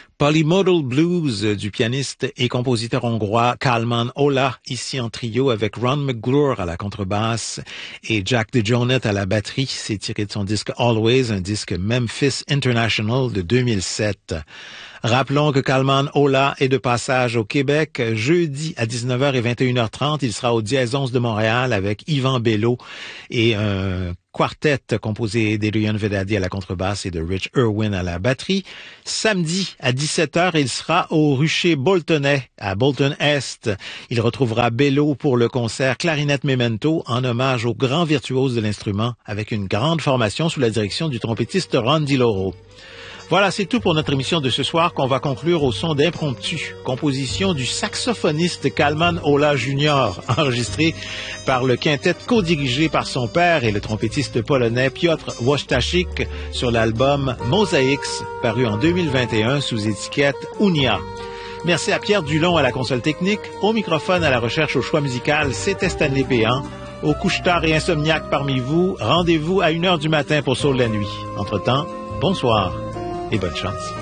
Polymodal Blues du pianiste et compositeur hongrois Kálmán Olah, ici en trio avec Ron McGlure à la contrebasse et Jack DeJohnette à la batterie. C'est tiré de son disque Always, un disque Memphis International de 2007. Rappelons que Kálmán Olah est de passage au Québec. Jeudi à 19h et 21h30, il sera au Dièse 11 de Montréal avec Yvan Bello et un quartet composé d'Adrian Vedadi à la contrebasse et de Rich Irwin à la batterie. Samedi à 17h, il sera au Rucher Boltonais à Bolton-Est. Il retrouvera Bello pour le concert Clarinette Memento en hommage au grand virtuose de l'instrument avec une grande formation sous la direction du trompettiste Ron DiLoro. Voilà, c'est tout pour notre émission de ce soir qu'on va conclure au son d'Impromptu, composition du saxophoniste Kálmán Olah Jr., enregistré par le quintet co-dirigé par son père et le trompettiste polonais Piotr Wojtaszek sur l'album Mosaics, paru en 2021 sous étiquette Unia. Merci à Pierre Dulon à la console technique, au microphone à la recherche au choix musical, c'était Stanley Péan. Aux couche-tard et insomniaques parmi vous, rendez-vous à 1h du matin pour Saut de la nuit. Entre-temps, bonsoir et bonne chance.